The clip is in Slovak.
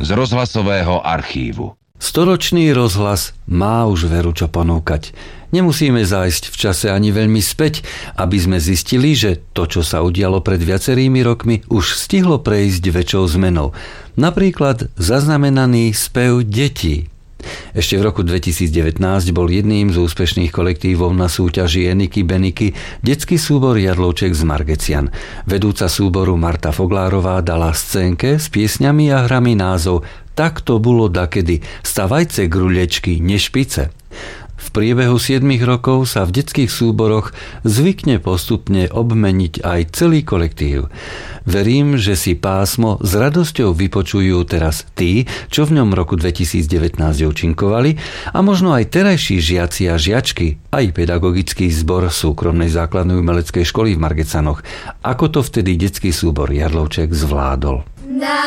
z rozhlasového archívu. Storočný rozhlas má už veru čo ponúkať. Nemusíme zájsť v čase ani veľmi späť, aby sme zistili, že to, čo sa udialo pred viacerými rokmi, už stihlo prejsť väčšou zmenou. Napríklad zaznamenaný spev detí. Ešte v roku 2019 bol jedným z úspešných kolektívov na súťaži Eniky Beniky detský súbor Jarlovček z Margecian. Vedúca súboru Marta Foglárová dala scénke s piesňami a hrami názov Tak to bolo dakedy, stavajce gruľečky, nešpice. V priebehu 7 rokov sa v detských súboroch zvykne postupne obmeniť aj celý kolektív. Verím, že si pásmo s radosťou vypočujú teraz tí, čo v ňom roku 2019 účinkovali, a možno aj terajší žiaci a žiačky, aj pedagogický zbor súkromnej základnej umeleckej školy v Margecanoch. Ako to vtedy detský súbor Jarlovček zvládol.